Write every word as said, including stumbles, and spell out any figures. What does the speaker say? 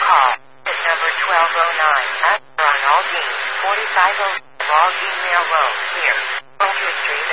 call at number twelve oh nine at on Aldine, forty-five oh Aldine Mail Road, near Oak Street.